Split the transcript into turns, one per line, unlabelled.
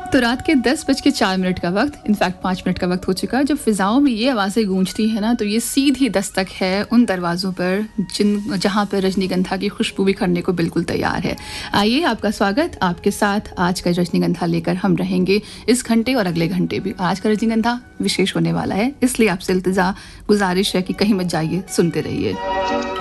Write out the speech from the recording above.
तो रात के 10:04 का वक्त, इनफैक्ट 5 मिनट का वक्त हो चुका है। जब फिजाओं में ये आवाज़ें गूंजती हैं ना, तो ये सीधी दस्तक है उन दरवाज़ों पर जहाँ पर रजनीगंधा की खुशबू बिखरने को बिल्कुल तैयार है। आइए, आपका स्वागत, आपके साथ आज का रजनीगंधा लेकर हम रहेंगे इस घंटे और अगले घंटे भी। आज का रजनीगंधा विशेष होने वाला है, इसलिए आपसे गुजारिश है कि कहीं मत जाइए, सुनते रहिए।